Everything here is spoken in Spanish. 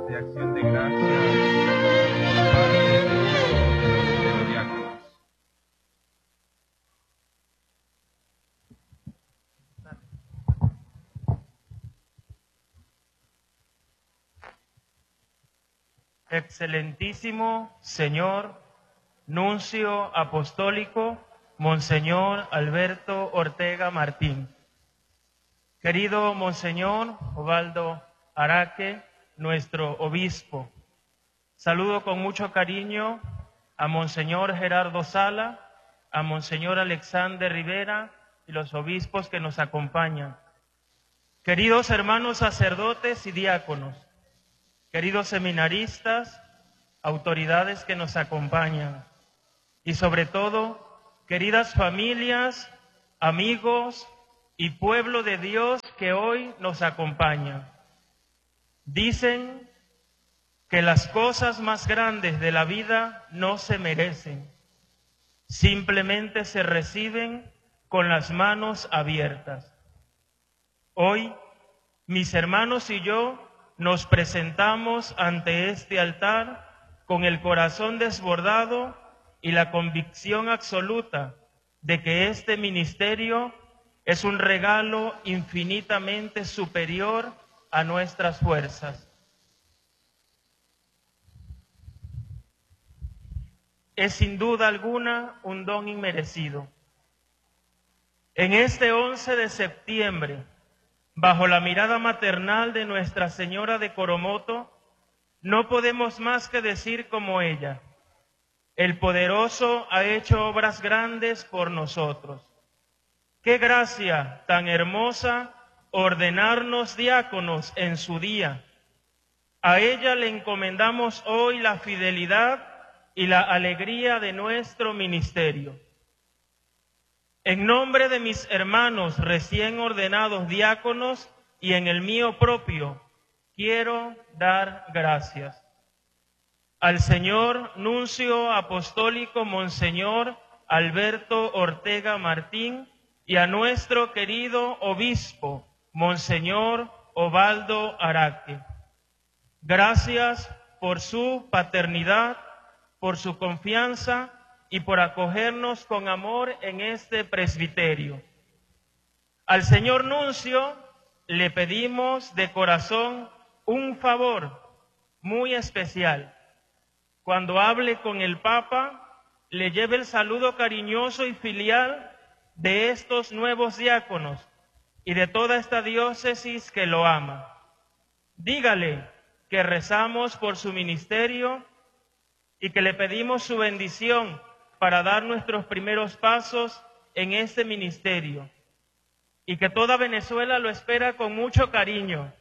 de acción de gracias por parte de los diáconos. Excelentísimo Señor Nuncio Apostólico Monseñor Alberto Ortega Martín. Querido Monseñor Ovaldo Araque, nuestro obispo, saludo con mucho cariño a Monseñor Gerardo Sala, a Monseñor Alexander Rivera y los obispos que nos acompañan. Queridos hermanos sacerdotes y diáconos, queridos seminaristas, autoridades que nos acompañan y sobre todo, queridas familias, amigos y pueblo de Dios que hoy nos acompañan. Dicen que las cosas más grandes de la vida no se merecen, simplemente se reciben con las manos abiertas. Hoy, mis hermanos y yo nos presentamos ante este altar con el corazón desbordado y la convicción absoluta de que este ministerio es un regalo infinitamente superior a nuestras fuerzas. Es sin duda alguna un don inmerecido. En este 11 de septiembre, bajo la mirada maternal de Nuestra Señora de Coromoto, no podemos más que decir como ella: el poderoso ha hecho obras grandes por nosotros. Qué gracia tan hermosa ordenarnos diáconos en su día. A ella le encomendamos hoy la fidelidad y la alegría de nuestro ministerio. En nombre de mis hermanos recién ordenados diáconos y en el mío propio, quiero dar gracias al señor Nuncio Apostólico Monseñor Alberto Ortega Martín y a nuestro querido obispo, Monseñor Ovaldo Araque. Gracias por su paternidad, por su confianza y por acogernos con amor en este presbiterio. Al señor Nuncio le pedimos de corazón un favor muy especial. Cuando hable con el Papa, le lleve el saludo cariñoso y filial de estos nuevos diáconos y de toda esta diócesis que lo ama. Dígale que rezamos por su ministerio y que le pedimos su bendición para dar nuestros primeros pasos en este ministerio y que toda Venezuela lo espera con mucho cariño